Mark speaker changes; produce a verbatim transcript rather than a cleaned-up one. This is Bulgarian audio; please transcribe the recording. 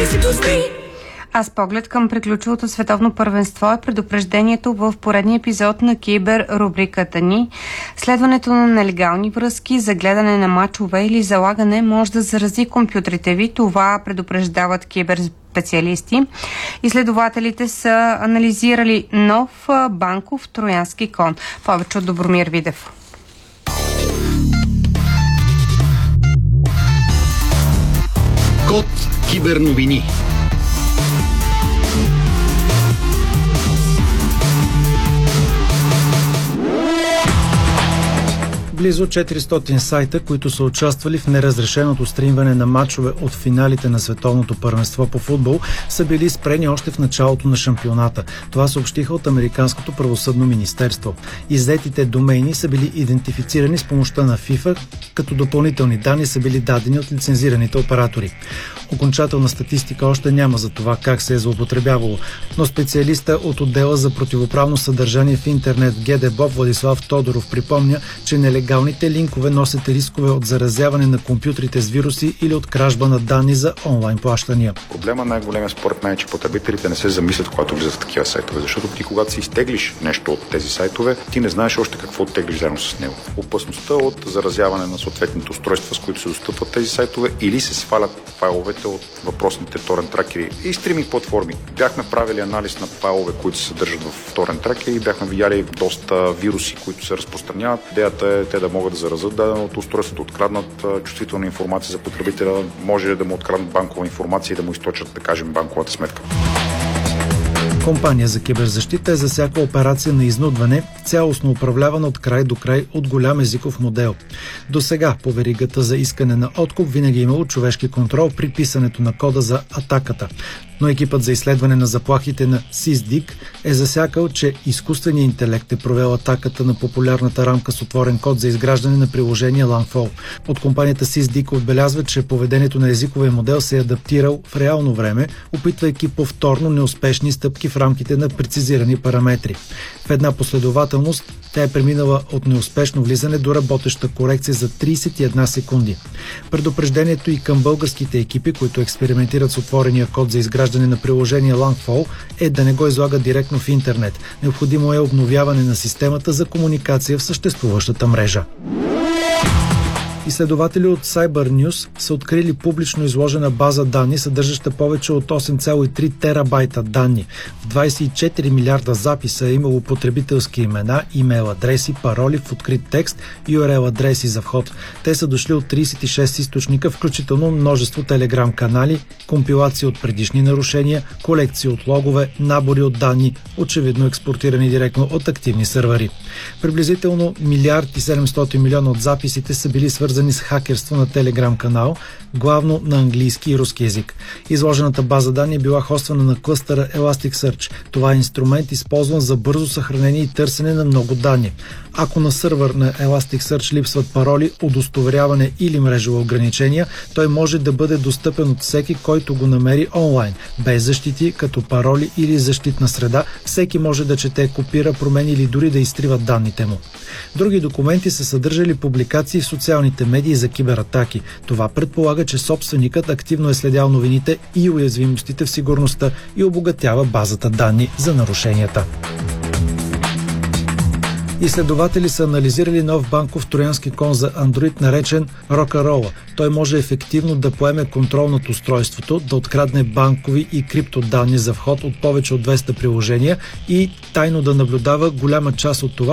Speaker 1: А с поглед към приключилото световно първенство е предупреждението в поредния епизод на Кибер рубриката ни. Следването на нелегални връзки, за гледане на мачове или залагане може да зарази компютрите ви. Това предупреждават кибер специалисти. Изследователите са анализирали нов банков троянски кон. Повече от Добромир Видев.
Speaker 2: Код Киберновини.
Speaker 3: Близо четиристотин сайта, които са участвали в неразрешеното стримване на мачове от финалите на световното първенство по футбол, са били спрени още в началото на шампионата. Това съобщиха от Американското правосъдно министерство. Иззетите домейни са били идентифицирани с помощта на FIFA, като допълнителни данни са били дадени от лицензираните оператори. Окончателна статистика още няма за това как се е злоупотребявало, но специалиста от отдела за противоправно съдържание в интернет ГДБОП Владислав Тодоров припомня, че нелегалните линкове носят рискове от заразяване на компютрите с вируси или от кражба на данни за онлайн плащания.
Speaker 4: Проблема най-големия според мен е, че потребителите не се замислят, когато влизат в такива сайтове, защото ти когато си изтеглиш нещо от тези сайтове, ти не знаеш още какво оттеглиш заедно с него. Опасността от заразяване на съответните устройства, с които се достъпват тези сайтове, или се свалят файловете от въпросните торент тракери и стриминг платформи. Бяхме правили анализ на файлове, които се съдържат в торент тракери и бяхме видяли доста вируси, които се разпространяват. Идеята е те да могат да заразят даденото устройство, да откраднат чувствителна информация за потребителя, може да му откраднат банкова информация и да му източат, да кажем, банковата сметка.
Speaker 3: Компания за киберзащита е засякла операция на изнудване, цялостно управлявана от край до край от голям езиков модел. До сега по веригата за искане на откуп винаги е имало човешки контрол при писането на кода за атаката. Но екипът за изследване на заплахите на Сисдик е засякал, че изкуственият интелект е провел атаката на популярната рамка с отворен код за изграждане на приложение Langfall. От компанията Сисдик отбелязва, че поведението на езиковия модел се е адаптирал в реално време, опитвайки повторно неуспешни стъпки в рамките на прецизирани параметри. В една последователност тя е преминала от неуспешно влизане до работеща корекция за трийсет и една секунди. Предупреждението и към българските екипи, които експериментират с отворения код за изграждане на приложение Langfall, е да не го излагат директно в интернет. Необходимо е обновяване на системата за комуникация в съществуващата мрежа. Изследователи от CyberNews са открили публично изложена база данни, съдържаща повече от осем цяло и три терабайта данни. В двайсет и четири милиарда записа е имало потребителски имена, имейл адреси, пароли в открит текст и ю ар ел адреси за вход. Те са дошли от трийсет и шест източника, включително множество телеграм канали, компилации от предишни нарушения, колекции от логове, набори от данни, очевидно експортирани директно от активни сървъри. Приблизително милиард и седемстотин милиона от записите са били свързани с хакерство на телеграм канал, главно на английски и руски език. Изложената база данни е била хоствана на клъстъра Elasticsearch. Това е инструмент, използван за бързо съхранение и търсене на много данни. Ако на сървър на Elasticsearch липсват пароли, удостоверяване или мрежови ограничения, той може да бъде достъпен от всеки, който го намери онлайн. Без защити, като пароли или защитна среда, всеки може да чете, копира, промени или дори да изтрива данните му. Други документи са съдържали публикации в социалните медии за кибератаки. Това предполага, че собственикът активно е следял новините и уязвимостите в сигурността и обогатява базата данни за нарушенията. Изследователи са анализирали нов банков троянски кон за Android, наречен Rockarola. Той може ефективно да поеме контрол над устройството, да открадне банкови и криптоданни за вход от повече от двеста приложения и тайно да наблюдава голяма част от това,